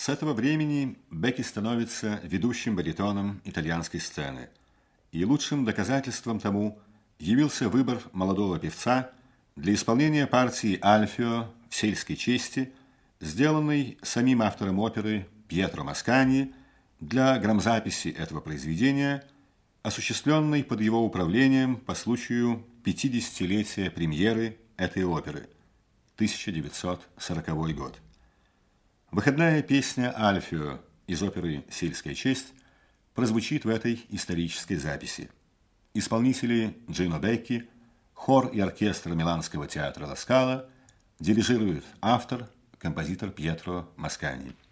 С этого времени Бекки становится ведущим баритоном итальянской сцены, и лучшим доказательством тому явился выбор молодого певца для исполнения партии Альфио в «Сельской чести», сделанной самим автором оперы Пьетро Маскани для грамзаписи этого произведения, осуществленной под его управлением по случаю 50-летия премьеры этой оперы, 1940 год. Выходная песня «Альфио» из оперы «Сельская честь» прозвучит в этой исторической записи. Исполнители Джино Бекки, хор и оркестр Миланского театра Ла Скала, дирижирует автор, композитор Пьетро Маскани.